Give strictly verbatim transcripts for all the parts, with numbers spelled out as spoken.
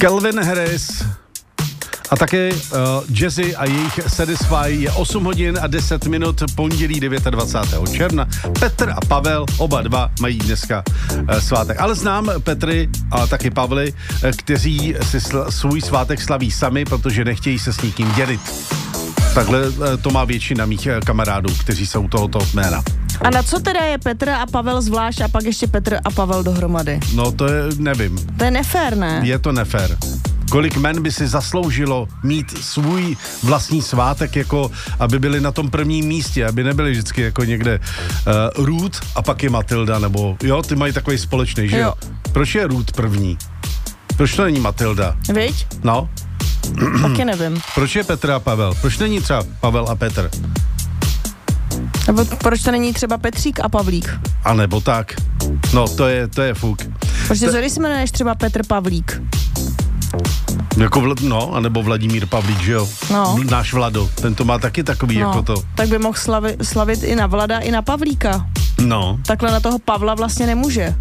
Calvin Harris a také uh, Jazzy a jejich Satisfy. Je osm hodin a deset minut, pondělí dvacátého devátého června. Petr a Pavel, oba dva mají dneska uh, svátek. Ale znám Petry a taky Pavly, uh, kteří si sl- svůj svátek slaví sami, protože nechtějí se s nikým dělit. Takhle uh, to má většina mých uh, kamarádů, kteří jsou tohoto jména. A na co teda je Petr a Pavel zvlášť a pak ještě Petr a Pavel dohromady? No to je, nevím. To je nefér, ne? Je to nefér. Kolik men by si zasloužilo mít svůj vlastní svátek, jako aby byli na tom prvním místě, aby nebyli vždycky jako někde uh, Ruth a pak je Matilda, nebo jo, ty mají takový společný, že jo? Proč je Ruth první? Proč to není Matilda? Viď? No. Taky nevím. Proč je Petr a Pavel? Proč není třeba Pavel a Petr? Nebo proč to není třeba Petřík a Pavlík? A nebo tak. No, to je, to je fuk. Protože co když se jmenuješ třeba Petr Pavlík? Jako, vl- no, anebo Vladimír Pavlík, že jo? No. Náš Vlado, ten to má taky takový, No, jako to. tak by mohl slavi, slavit i na Vlada, i na Pavlíka. No. Takhle na toho Pavla vlastně nemůže.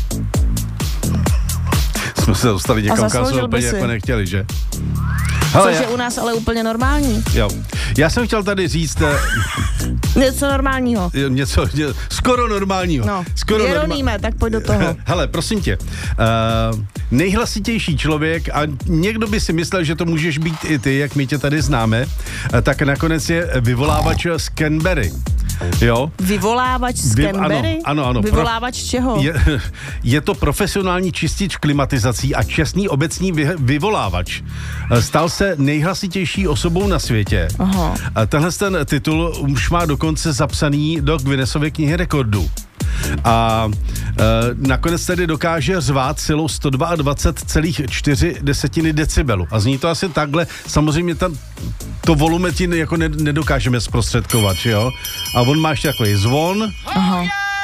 Jsme se dostali někam, kam jsme úplně jako nechtěli, že? Hele, což je já... u nás ale úplně normální. Jo. Já jsem chtěl tady říct... Něco normálního. Něco, ně, skoro normálního. No, skoro Jeroníme, norma... tak pojď do toho. Hele, prosím tě, uh, nejhlasitější člověk, a někdo by si myslel, že to můžeš být i ty, jak my tě tady známe, uh, tak nakonec je vyvolávač z Canberry. Jo? Vyvolávač z Vy, Canberry? Ano, ano, ano. Vyvolávač Pro, čeho? Je, je to profesionální čistič klimatizací a čestný obecní vy, vyvolávač. Stal se nejhlasitější osobou na světě. Aha. Tenhle ten titul už má dokonce zapsaný do Guinnessovy knihy rekordů. A e, nakonec tedy dokáže řvát silou sto dvacet dva celá čtyři desetiny decibelu. A zní to asi takhle. Samozřejmě tam to volumetin jako ne, nedokážeme zprostředkovat, že jo? A on má ještě takový zvon. Aha.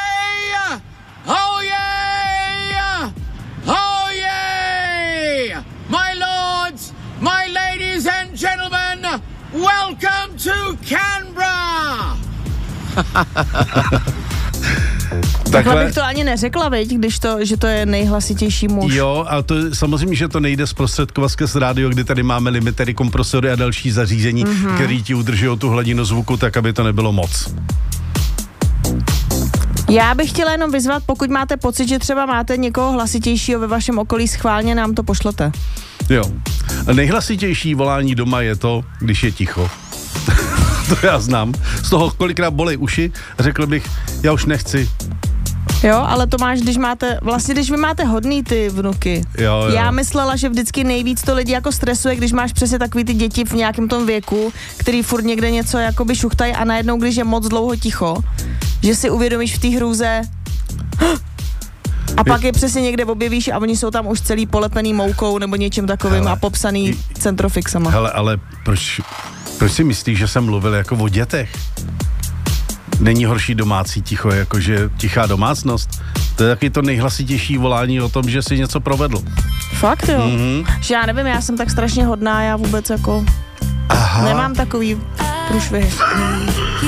Oh yeah! Oh yeah! My lords, my ladies and gentlemen, welcome to Canberra! Takhle bych to ani neřekla, viď, když to, že to je nejhlasitější muž. Jo, a to samozřejmě, že to nejde zprostředkovat skrz rádio, kdy tady máme limitery, kompresory a další zařízení, mm-hmm. které ti udržují tu hladinu zvuku tak, aby to nebylo moc. Já bych chtěla jenom vyzvat, pokud máte pocit, že třeba máte někoho hlasitějšího ve vašem okolí, schválně nám to pošlete. Jo. Nejhlasitější volání doma je to, když je ticho. To já znám. Z toho kolikrát bolej uši, řekl bych, já už nechci. Jo, ale to máš, když máte, vlastně když vy máte hodný ty vnuky. Jo, jo. Já myslela, že vždycky nejvíc to lidi jako stresuje, když máš přesně takový ty děti v nějakém tom věku, který furt někde něco jakoby šuchtají a najednou, když je moc dlouho ticho, že si uvědomíš v té hrůze a pak je přesně někde objevíš a oni jsou tam už celý polepený moukou nebo něčím takovým hele, a popsaný centrofixama. Hele, ale proč, proč si myslíš, že jsem mluvil jako o dětech? Není horší domácí ticho, jakože tichá domácnost. To je taky to nejhlasitější volání o tom, že si něco provedl. Fakt jo? Mm-hmm. Že já nevím, já jsem tak strašně hodná, já vůbec jako Aha. nemám takový průšvih.